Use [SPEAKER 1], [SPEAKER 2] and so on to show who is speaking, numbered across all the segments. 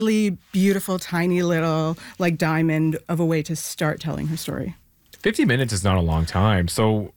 [SPEAKER 1] really beautiful, tiny little like diamond of a way to start telling her story.
[SPEAKER 2] 50 minutes is not a long time. So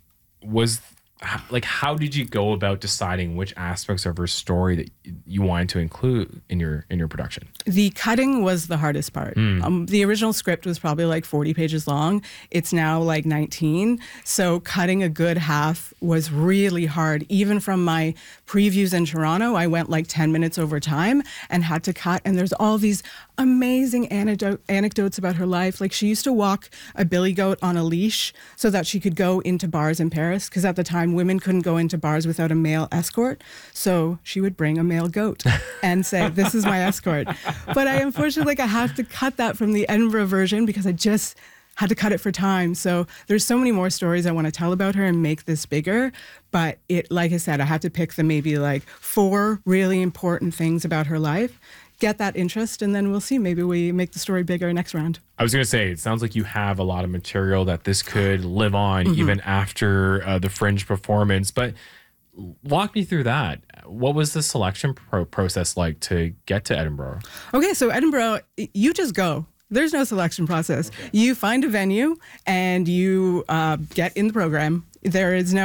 [SPEAKER 2] how did you go about deciding which aspects of her story that you wanted to include in your production?
[SPEAKER 1] The cutting was the hardest part. The original script was probably like 40 pages long. It's now like 19. So cutting a good half was really hard. Even from my previews in Toronto, I went like 10 minutes over time and had to cut. And there's all these amazing anecdotes about her life. Like she used to walk a billy goat on a leash so that she could go into bars in Paris, because at the time women couldn't go into bars without a male escort. So she would bring a male goat and say, "This is my escort." But I unfortunately I have to cut that from the Edinburgh version because I just had to cut it for time. So there's so many more stories I want to tell about her and make this bigger. But like I said, I have to pick the maybe like 4 really important things about her life, get that interest, and then we'll see. Maybe we make the story bigger next round.
[SPEAKER 2] I was going to say, it sounds like you have a lot of material that this could live on even after the Fringe performance. But walk me through that. What was the selection process like to get to Edinburgh?
[SPEAKER 1] Okay, so Edinburgh, you just go. There's no selection process. Okay. You find a venue and you get in the program. There is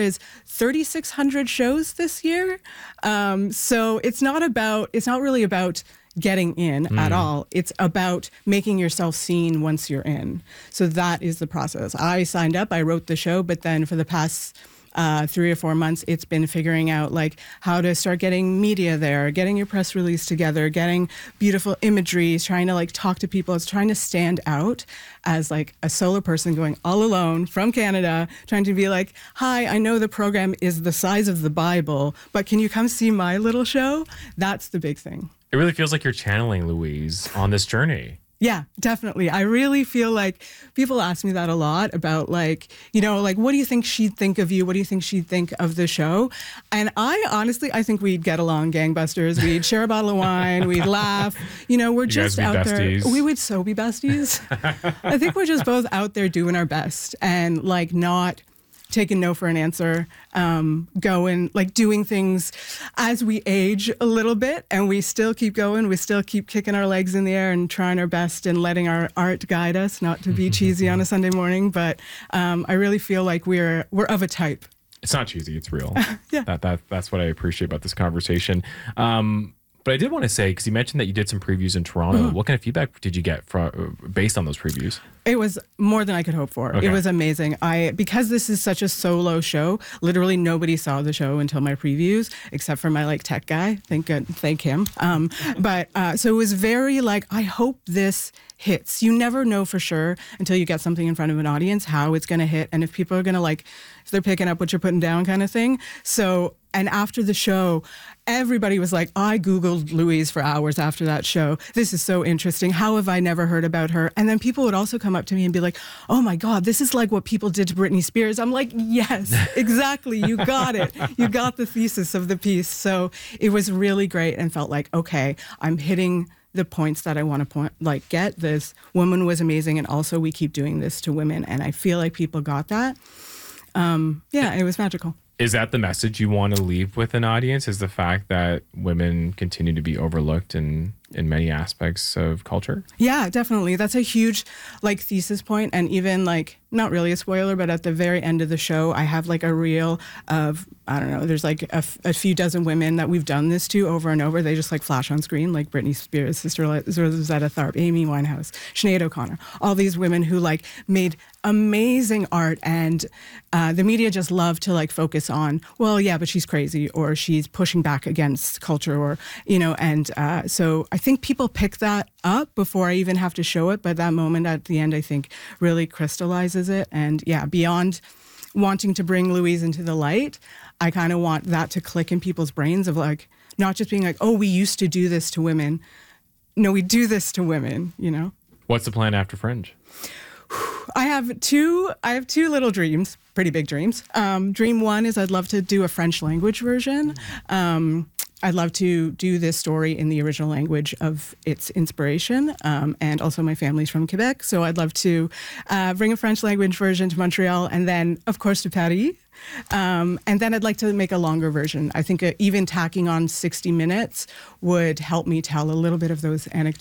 [SPEAKER 1] 3,600 shows this year. So it's not really about getting in at all. It's about making yourself seen once you're in. So that is the process. I signed up, I wrote the show, but then for the past 3 or 4 months, it's been figuring out like how to start getting media there, getting your press release together, getting beautiful imagery, trying to like talk to people. It's trying to stand out as like a solo person going all alone from Canada, trying to be like, "Hi, I know the program is the size of the Bible, but can you come see my little show?" That's the big thing.
[SPEAKER 2] It really feels like you're channeling Louise on this journey.
[SPEAKER 1] Yeah, definitely. I really feel like people ask me that a lot about like, like, what do you think she'd think of you? What do you think she'd think of the show? And I think we'd get along gangbusters. We'd share a bottle of wine. We'd laugh. We're just out there. We would so be besties. I think we're just both out there doing our best and like not taking no for an answer, going, like doing things as we age a little bit, and we still keep going. We still keep kicking our legs in the air and trying our best and letting our art guide us, not to be cheesy on a Sunday morning. But I really feel like we're of a type.
[SPEAKER 2] It's not cheesy. It's real.
[SPEAKER 1] Yeah.
[SPEAKER 2] That's what I appreciate about this conversation. But I did want to say, because you mentioned that you did some previews in Toronto. What kind of feedback did you get based on those previews?
[SPEAKER 1] It was more than I could hope for. Okay. It was amazing. Because this is such a solo show, literally nobody saw the show until my previews, except for my like tech guy. Thank him. So it was very like, I hope this hits. You never know for sure until you get something in front of an audience how it's going to hit, and if people are going to like, if they're picking up what you're putting down kind of thing. So, and after the show, everybody was like, I Googled Louise for hours after that show. This is so interesting. How have I never heard about her? And then people would also come up to me and be like, "Oh my God, this is like what people did to Britney Spears." I'm like, yes, exactly. You got it. You got the thesis of the piece. So it was really great and felt like, okay, I'm hitting the points that I want to get. This woman was amazing. And also we keep doing this to women. And I feel like people got that. It was magical.
[SPEAKER 2] Is that the message you want to leave with an audience? Is the fact that women continue to be overlooked in many aspects of culture?
[SPEAKER 1] Yeah, definitely. That's a huge like thesis point, and even like not really a spoiler, but at the very end of the show, I have like a reel of, I don't know, there's like a few dozen women that we've done this to over and over. They just like flash on screen, like Britney Spears, Sister Rosetta Tharpe, Amy Winehouse, Sinead O'Connor, all these women who like made amazing art, and the media just love to like focus on, well, yeah, but she's crazy, or she's pushing back against culture, or, so I think people pick that up before I even have to show it, but that moment at the end, I think, really crystallizes it. And yeah, beyond wanting to bring Louise into the light, I kind of want that to click in people's brains of like, not just being like, oh, we used to do this to women. No, we do this to women,
[SPEAKER 2] What's the plan after Fringe?
[SPEAKER 1] I have two little dreams, pretty big dreams. Dream one is I'd love to do a French language version. I'd love to do this story in the original language of its inspiration. And also my family's from Quebec, so I'd love to bring a French language version to Montreal, and then, of course, to Paris. And then I'd like to make a longer version. I think even tacking on 60 minutes would help me tell a little bit of those